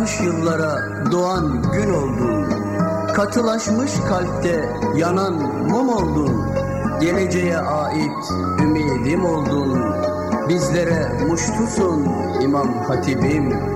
yaşanmış yıllara doğan gün oldun. Katılaşmış kalpte yanan mum oldun. Geleceğe ait ümidim oldun. Bizlere muştusun İmam Hatibim.